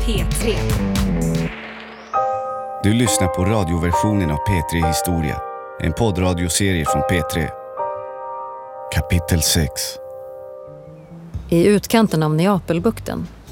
P3. Du lyssnar på radioversionen av P3 Historia. En poddradioserie från P3. Kapitel 6. I utkanten av Neapelbukten